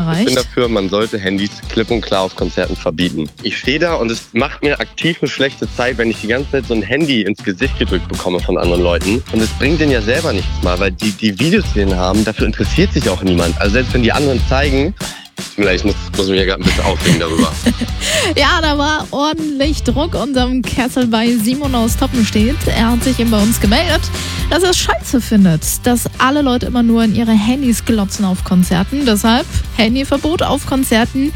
erreicht. Ich bin dafür, man sollte Handys klipp und klar auf Konzerten verbieten. Ich stehe da und es macht mir aktiv eine schlechte Zeit, wenn ich die ganze Zeit so ein Handy ins Gesicht gedrückt bekomme von anderen Leuten. Und es bringt denen ja selber nichts mal, weil die Videos, die denen haben, dafür interessiert sich auch niemand. Also selbst wenn die anderen zeigen, ich muss mich ja gerade ein bisschen aufregen darüber. Ja, da war ordentlich Druck unterm Kessel bei Simon aus Toppenstedt. Er hat sich eben bei uns gemeldet, dass er es scheiße findet, dass alle Leute immer nur in ihre Handys glotzen auf Konzerten. Deshalb Handyverbot auf Konzerten.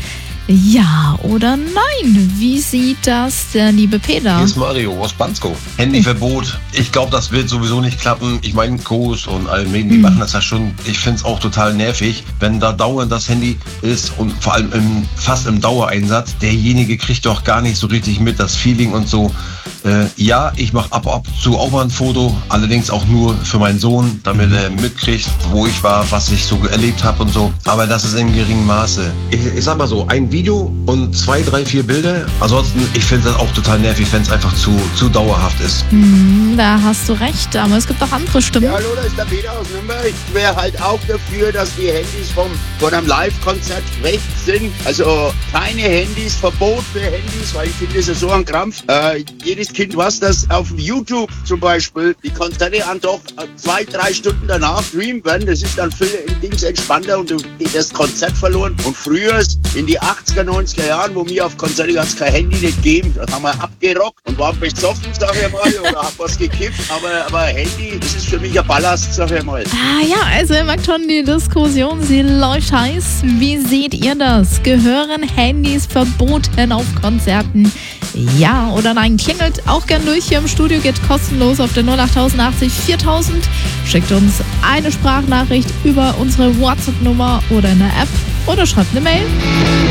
Ja oder nein? Wie sieht das der liebe Peter? Hier ist Mario aus Bansko. Handyverbot. Ich glaube, das wird sowieso nicht klappen. Ich meine, Kos und alle Medien, die machen das ja schon. Ich finde es auch total nervig, wenn da dauernd das Handy ist und vor allem fast im Dauereinsatz. Derjenige kriegt doch gar nicht so richtig mit, das Feeling und so. Ja, ich mache ab und zu auch mal ein Foto, allerdings auch nur für meinen Sohn, damit er mitkriegt, wo ich war, was ich so erlebt habe und so. Aber das ist in geringem Maße. Ich sag mal so, ein Video und 2, 3, 4 Bilder. Ansonsten, ich finde das auch total nervig, wenn es einfach zu dauerhaft ist. Da hast du recht, aber es gibt auch andere Stimmen. Ja, hallo, da ist der Peter aus Nürnberg. Ich wäre halt auch dafür, dass die Handys von einem Live-Konzert weg sind. Also keine Handys, Verbot für Handys, weil ich finde, das ist so ein Krampf. Jedes Kind weiß, dass auf YouTube zum Beispiel die Konzerte an doch 2, 3 Stunden danach streamt werden. Das ist dann viel entspannter und du geht das Konzert verloren. Und früher in die 80er, 90er Jahren, wo mir auf Konzerte ganz kein Handy nicht gegeben, da haben wir abgerockt und waren besoffen, sag ich mal, oder hab was gekifft. Aber Handy, das ist für mich ein Ballast, sag ich mal. Ja, also ihr merkt schon, die Diskussion, sie läuft heiß. Wie seht ihr das? Gehören Handys verboten auf Konzerten? Ja oder nein? Klingelt auch gern durch hier im Studio, geht kostenlos auf der 08080 4000. Schickt uns eine Sprachnachricht über unsere WhatsApp-Nummer oder eine App oder schreibt eine Mail.